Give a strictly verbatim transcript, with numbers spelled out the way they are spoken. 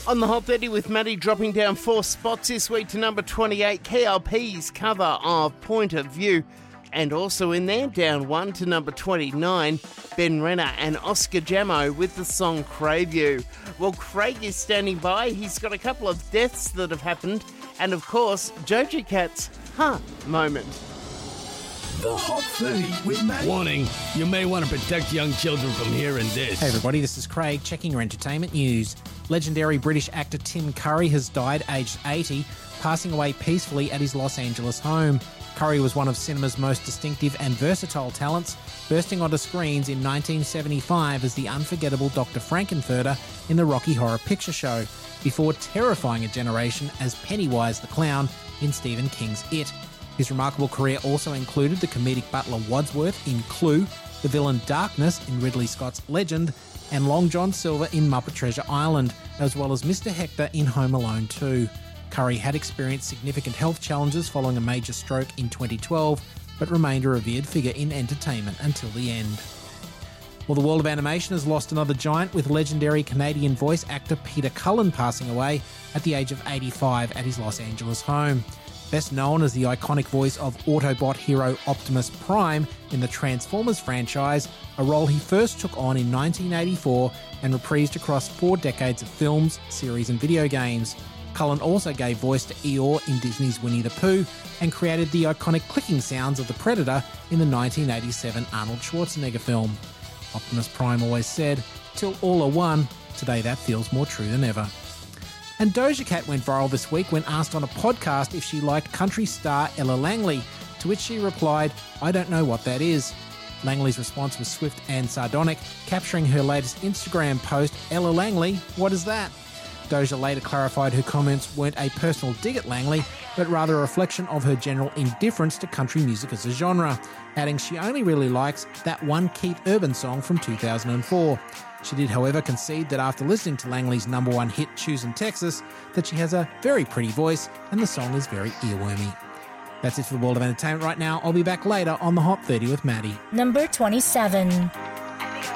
On the Hot thirty with Maddie dropping down four spots this week to number twenty-eight, K L P's cover of Point of View. And also in there, down one to number twenty-nine, Ben Renner and Oscar Jammo with the song Crave You. Well, Craig is standing by. He's got a couple of deaths that have happened. And of course, Doja Cat's huh moment. The Hot thirty with Maddie. Warning, you may want to protect young children from hearing this. Hey everybody, this is Craig checking your entertainment news. Legendary British actor Tim Curry has died aged eighty, passing away peacefully at his Los Angeles home. Curry was one of cinema's most distinctive and versatile talents, bursting onto screens in nineteen seventy-five as the unforgettable Doctor Frankenfurter in the Rocky Horror Picture Show, before terrifying a generation as Pennywise the Clown in Stephen King's It. His remarkable career also included the comedic butler Wadsworth in Clue, the villain Darkness in Ridley Scott's Legend, and Long John Silver in Muppet Treasure Island, as well as Mister Hector in Home Alone two. Curry had experienced significant health challenges following a major stroke in twenty twelve, but remained a revered figure in entertainment until the end. Well, the world of animation has lost another giant, with legendary Canadian voice actor Peter Cullen passing away at the age of eighty-five at his Los Angeles home. Best known as the iconic voice of Autobot hero Optimus Prime in the Transformers franchise, a role he first took on in nineteen eighty-four and reprised across four decades of films, series and video games. Cullen also gave voice to Eeyore in Disney's Winnie the Pooh and created the iconic clicking sounds of the Predator in the nineteen eighty-seven Arnold Schwarzenegger film. Optimus Prime always said, "Till all are one," today that feels more true than ever. And Doja Cat went viral this week when asked on a podcast if she liked country star Ella Langley, to which she replied, "I don't know what that is." Langley's response was swift and sardonic, capturing her latest Instagram post, "Ella Langley, what is that?" Doja later clarified her comments weren't a personal dig at Langley, but rather a reflection of her general indifference to country music as a genre, adding she only really likes that one Keith Urban song from two thousand four. She did, however, concede that after listening to Langley's number one hit, Choosing Texas, that she has a very pretty voice and the song is very earwormy. That's it for the world of entertainment right now. I'll be back later on the Hot thirty with Maddie. Number twenty-seven.